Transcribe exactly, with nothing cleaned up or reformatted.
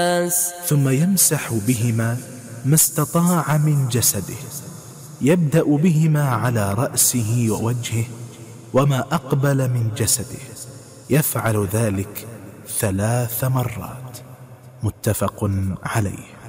ثم يمسح بهما ما استطاع من جسده، يبدأ بهما على رأسه ووجهه وما أقبل من جسده، يفعل ذلك ثلاث مرات. متفق عليه.